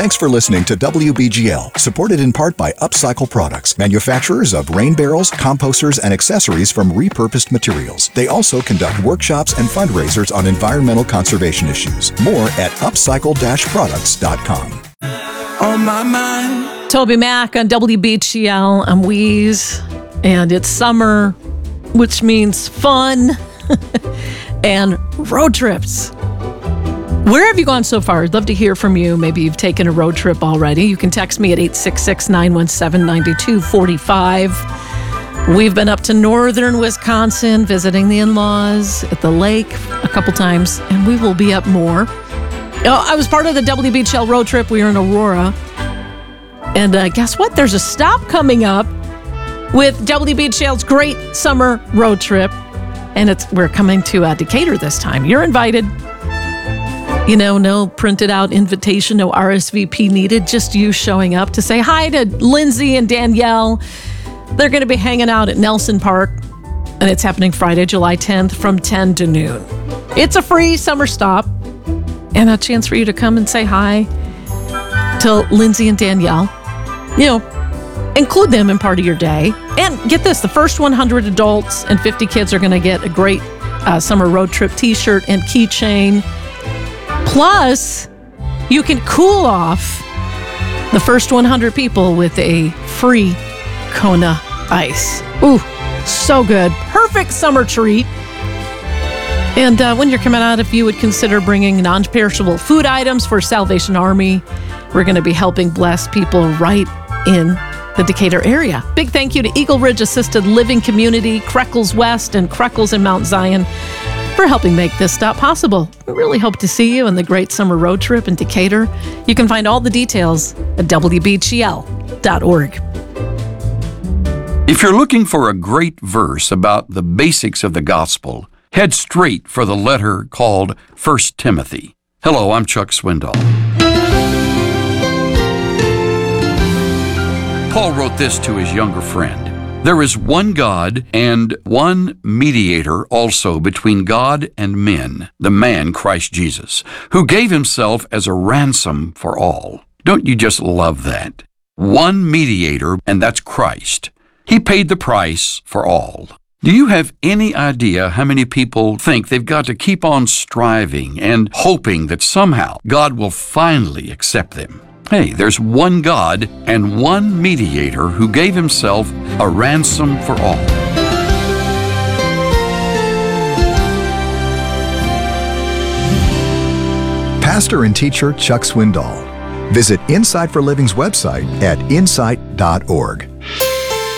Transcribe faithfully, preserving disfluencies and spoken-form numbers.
Thanks for listening to W B G L, supported in part by Upcycle Products, manufacturers of rain barrels, composters, and accessories from repurposed materials. They also conduct workshops and fundraisers on environmental conservation issues. More at upcycle dash products dot com. On my mind. Toby Mac on W B G L. I'm Wheeze, and it's summer, which means fun and road trips. Where have you gone so far? I'd love to hear from you. Maybe you've taken a road trip already. You can text me at eight six six, nine one seven, nine two four five. We've been up to northern Wisconsin visiting the in-laws at the lake a couple times, and we will be up more. Oh, I was part of the W B G L road trip. We were in Aurora. And uh, guess what? There's a stop coming up with W B G L's great summer road trip. And it's we're coming to uh, Decatur this time. You're invited. You know, no printed out invitation, no R S V P needed. Just you showing up to say hi to Lindsay and Danielle. They're going to be hanging out at Nelson Park. And it's happening Friday, July tenth from ten to noon. It's a free summer stop. And a chance for you to come and say hi to Lindsay and Danielle. You know, include them in part of your day. And get this, the first one hundred adults and fifty kids are going to get a great uh, summer road trip t-shirt and keychain. Plus, you can cool off the first one hundred people with a free Kona ice. Ooh, so good. Perfect summer treat. And uh, when you're coming out, if you would consider bringing non-perishable food items for Salvation Army, we're going to be helping bless people right in the Decatur area. Big thank you to Eagle Ridge Assisted Living Community, Creckles West, and Creckles in Mount Zion for helping make this stop possible. We really hope to see you on the great summer road trip in Decatur. You can find all the details at W B G L dot org. If you're looking for a great verse about the basics of the gospel, head straight for the letter called First Timothy. Hello, I'm Chuck Swindoll. Paul wrote this to his younger friend. There is one God and one mediator also between God and men, the man Christ Jesus, who gave himself as a ransom for all. Don't you just love that? One mediator, and that's Christ. He paid the price for all. Do you have any idea how many people think they've got to keep on striving and hoping that somehow God will finally accept them? Hey, there's one God and one mediator who gave himself a ransom for all. Pastor and teacher Chuck Swindoll. Visit Insight for Living's website at insight dot org.